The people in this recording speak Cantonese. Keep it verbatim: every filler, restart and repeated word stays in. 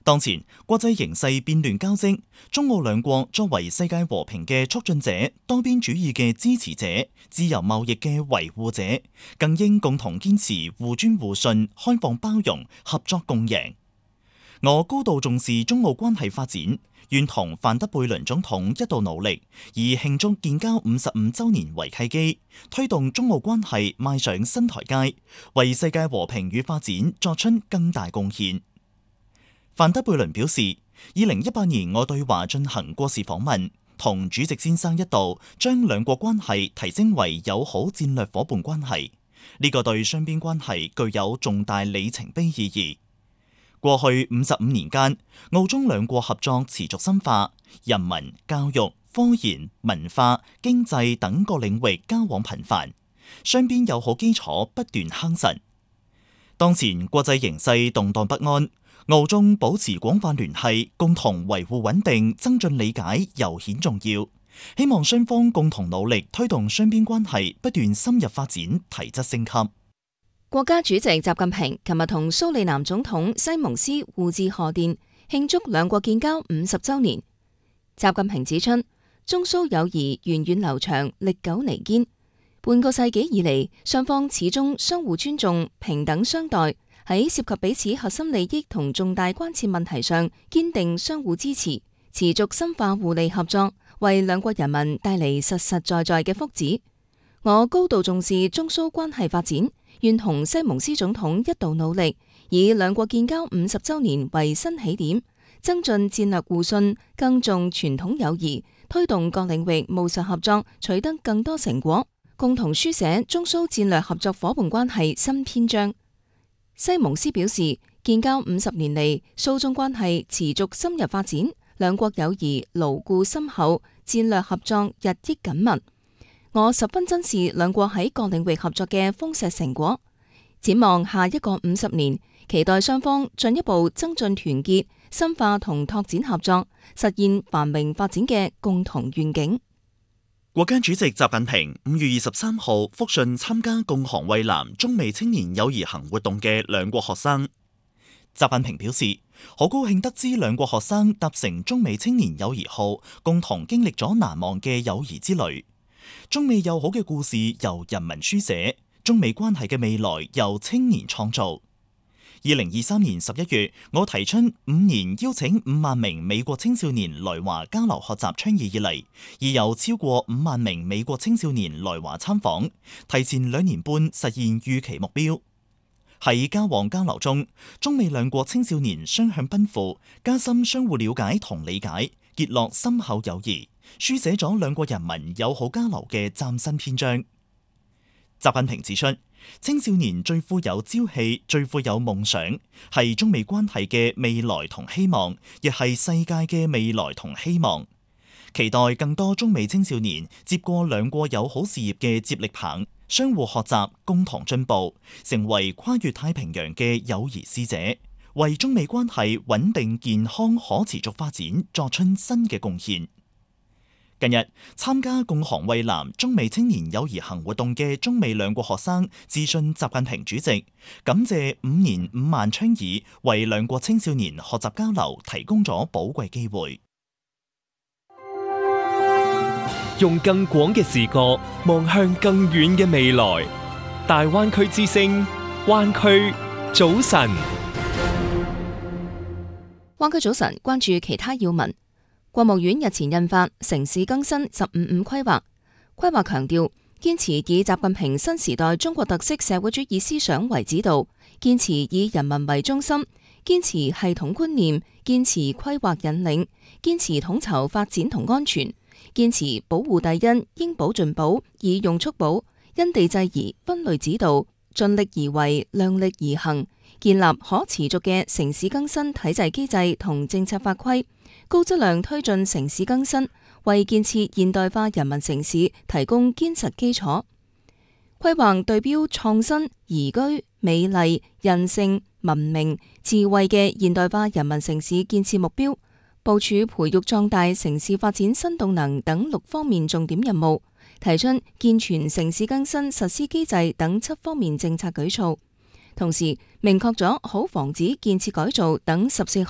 當前國際形勢變亂交織，中澳兩國作為世界和平嘅促進者、多邊主義嘅支持者、自由貿易嘅維護者，更應共同堅持互尊互信、開放包容、合作共贏。我高度重視中澳關係發展，願同范德貝倫總統一道努力，以慶祝建交五十五週年為契機，推動中澳關係邁上新台階，為世界和平與發展作出更大貢獻。范德貝倫表示，二零一八年我對華進行國事訪問，同主席先生一道將兩國關係提升為友好戰略夥伴關係，呢個對雙邊關係具有重大里程碑意義。過去五十五年間，澳中兩國合作持續深化，人民、教育、科研、文化、經濟等各領域交往頻繁，雙邊友好基礎不斷夯實。當前國際形勢動盪不安，澳中保持廣泛聯繫，共同維護穩定、增進理解尤顯重要。希望雙方共同努力，推動雙邊關係不斷深入發展、提質升級。 國家主席習近平琴日同蘇利南總統西蒙斯互致賀電，慶祝兩國建交五十週年。習近平指出，中蘇友誼源遠流長、歷久彌堅。半個世紀以嚟，雙方始終相互尊重、平等相待。喺涉及彼此核心利益同重大關切問題上，堅定相互支持，持續深化互利合作，為兩國人民帶嚟實實在在嘅福祉。我高度重視中蘇關係發展，願同西蒙斯總統一道努力，以兩國建交五十週年為新起點，增進戰略互信，更重傳統友誼，推動各領域務實合作取得更多成果，共同書寫中蘇戰略合作夥伴關係新篇章。西蒙斯表示，建交五十年嚟，蘇中關係持續深入發展，兩國友誼牢固深厚，戰略合作日益緊密。我十分珍視兩國喺各領域合作嘅豐碩成果。展望下一個五十年，期待雙方進一步增進團結、深化同拓展合作，實現繁榮發展嘅共同願景。 國家主席習近平五月二十三號復信參加共航蔚藍中美青年友誼行活動嘅兩國學生。習近平表示，好高興得知兩國學生搭乘中美青年友誼號，共同經歷咗難忘嘅友誼之旅。中美友好嘅故事由人民書寫，中美關係嘅未來由青年創造。二零二三年十一月，我提出五年邀請五萬名美國青少年來華交流學習倡議以嚟，已有超過五萬名美國青少年來華參訪，提前兩年半實現預期目標。喺交往交流中，中美兩國青少年雙向奔赴，加深相互了解同理解，結落深厚友誼，書寫咗兩國人民友好交流嘅嶄新篇章。習近平指出，青少年最富有朝氣、最富有夢想，係中美關係嘅未來同希望，亦係世界嘅未來同希望。期待更多中美青少年接過兩國友好事業嘅接力棒，相互學習，共同進步，成為跨越太平洋嘅友誼使者，為中美關係穩定健康可持續發展作出新嘅貢獻。近日參加共航蔚藍中美青年友誼行活動嘅中美兩國學生致信習近平主席，感謝五年五萬倡議為兩國青少年學習交流提供咗寶貴機會。 用更廣嘅視角望向更遠嘅未來，大灣區之聲，灣區早晨。 灣區早晨，關注其他要聞。國務院日前印發《城市更新十五五》規劃，規劃強調堅持以習近平新時代中國特色社會主義思想為指導，堅持以人民為中心，堅持系統觀念，堅持規劃引領，堅持統籌發展同安全，堅持保護第一，應保盡保，以用促保，因地制宜，分類指導，盡力而為，量力而行，建立可持續嘅城市更新體制機制同政策法規，高質量推進城市更新，為建設現代化人民城市提供堅實基礎。規劃對標創新、宜居、美麗、韌性、文明、智慧嘅現代化人民城市建設目標，部署培育壯大城市發展新動能等六方面重點任務，提出健全城市更新實施機制等七方面政策舉措，同時明確咗好房子建設改造等十四